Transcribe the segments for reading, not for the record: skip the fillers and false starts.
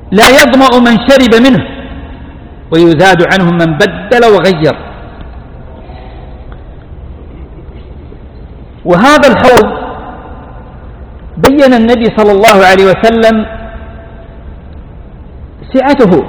لا يظمأ من شرب منه ويزاد عنه من بدل وغير. وهذا الحوض بين النبي صلى الله عليه وسلم سعته،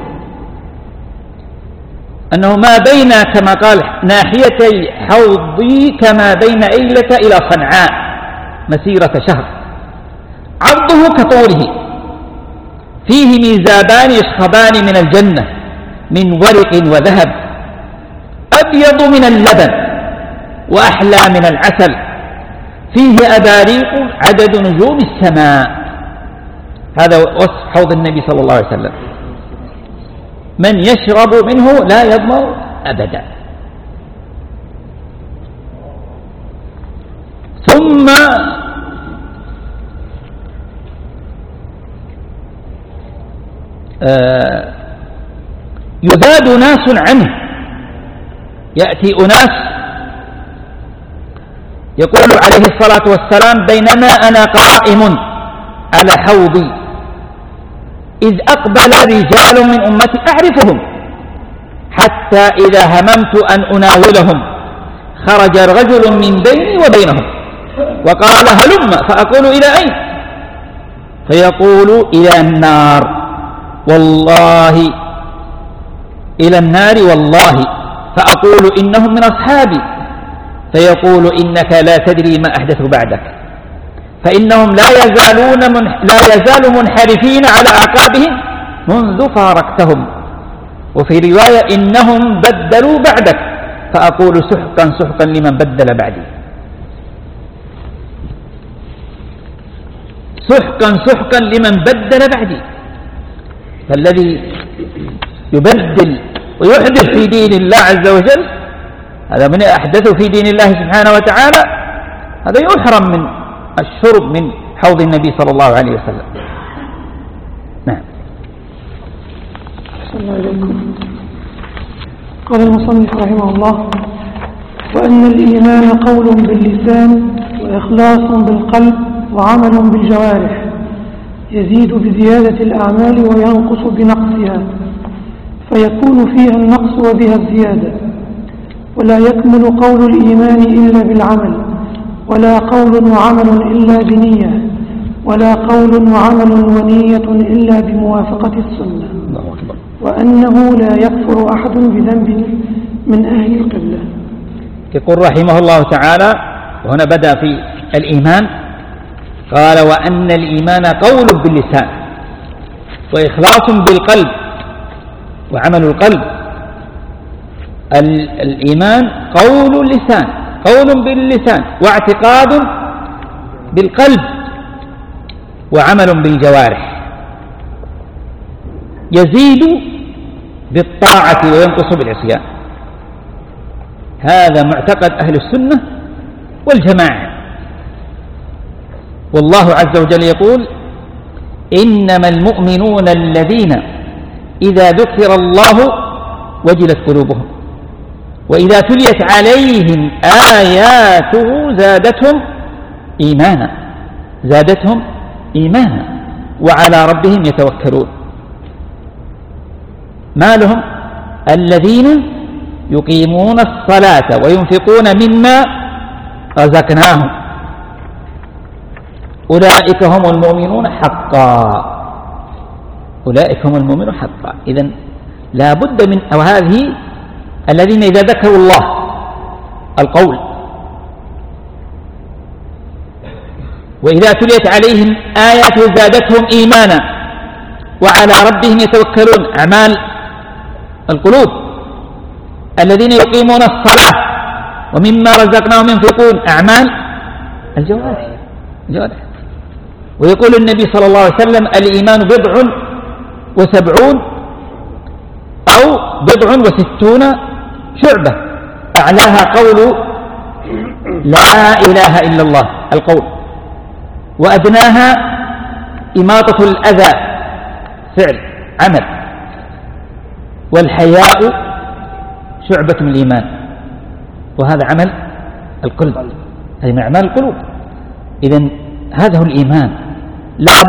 أنه ما بين كما قال ناحيتي حوضي كما بين أيلة إلى صنعاء مسيرة شهر، عرضه كطوله، فيه ميزابان يشخبان من الجنة من ورق وذهب، أبيض من اللبن وأحلى من العسل، فيه أباريق عدد نجوم السماء. هذا وصف حوض النبي صلى الله عليه وسلم، من يشرب منه لا يظمأ أبدا. ثم يذاد ناس عنه، يأتي أناس يقول عليه الصلاة والسلام بينما أنا قائم على حوضي إذ أقبل رجال من أمتي أعرفهم، حتى إذا هممت أن أناولهم خرج رجل من بيني وبينهم وقال هلم، فأقول إلى أين؟ فيقول إلى النار والله، إلى النار والله، فأقول إنهم من أصحابي، فيقول إنك لا تدري ما أحدثوا بعدك، فإنهم لا يزال منحرفين على أعقابهم منذ فارقتهم، وفي رواية إنهم بدلوا بعدك، فأقول سحقا سحقا لمن بدل بعدي. سحقا سحقا لمن بدل بعدي. فالذي يبدل ويحدث في دين الله عز وجل، هذا من أحدث في دين الله سبحانه وتعالى، هذا يحرم من الشرب من حوض النبي صلى الله عليه وسلم. نعم. صلى الله عليكم. قال المصنف رحمه الله: وأن الإيمان قول باللسان وإخلاص بالقلب وعمل بالجوارح، يزيد بزيادة الأعمال وينقص بنقصها، فيكون فيها النقص وبها الزيادة. ولا يكمل قول الإيمان إلا بالعمل، ولا قول وعمل إلا بنية، ولا قول وعمل ونية إلا بموافقة السنة. وأنه لا يكفر أحد بذنب من أهل القبلة. يقول رحمه الله تعالى، وهنا بدأ في الإيمان، قال وأن الإيمان قول باللسان وإخلاص بالقلب وعمل القلب. الإيمان قول اللسان، قول باللسان واعتقاد بالقلب وعمل بالجوارح، يزيد بالطاعة وينقص بالعصيان. هذا معتقد أهل السنة والجماعة. والله عز وجل يقول إنما المؤمنون الذين إذا ذكر الله وجلت قلوبهم وإذا تليت عليهم آياته زادتهم إيمانا وعلى ربهم يتوكلون. ما لهم؟ الذين يقيمون الصلاة وينفقون مما رزقناهم أولئك هم المؤمنون حقا. إذن لا بد من هذه الذين إذا ذكروا الله القول، وإذا تليت عليهم آياته زادتهم إيمانا وعلى ربهم يتوكلون، أعمال القلوب. الذين يقيمون الصلاة ومما رزقناهم ينفقون، أعمال الجوارح. ويقول النبي صلى الله عليه وسلم الإيمان 70 أو 60 شعبة، أعلاها قول لا إله إلا الله القول، وأدناها إماطة الأذى فعل عمل، والحياء شعبة من الإيمان، وهذا عمل القلب، هذه من أعمال القلوب. إذن هذا هو الإيمان. لا